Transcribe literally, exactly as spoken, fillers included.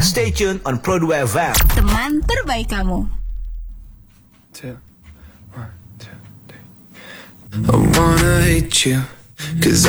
Stay tuned on Pro dua F M. Teman terbaik kamu. Two, one, two, three. I wanna hate you, 'cause